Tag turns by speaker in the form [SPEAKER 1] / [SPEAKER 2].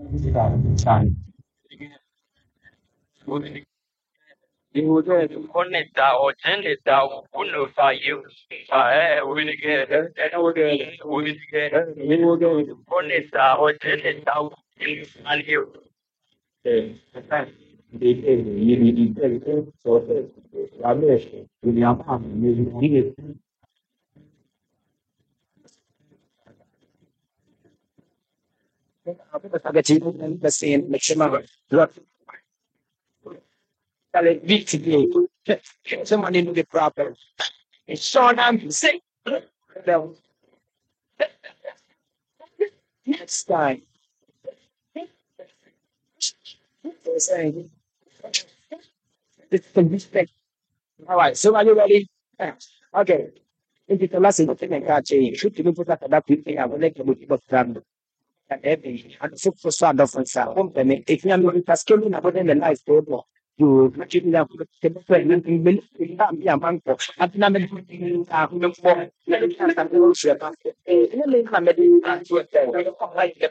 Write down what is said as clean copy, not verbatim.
[SPEAKER 1] Conetta o geneta o uno fa io Winigate Conetta o geneta o io
[SPEAKER 2] Someone into the proper. It's Sean, I'm sick. Well, next time. They're saying, this is the respect. All right, so are you ready? Yeah. Okay. Hindi ko lang sinabi ng kache. Shoot, tinupos na kada pipi ako na ikabot-ibot lang. And every, ano, sa daw sa company, if you are tasking na po din na life po, you actually na po ng bilis ang bangko at namin ako ng po na siya pa. Eh, namin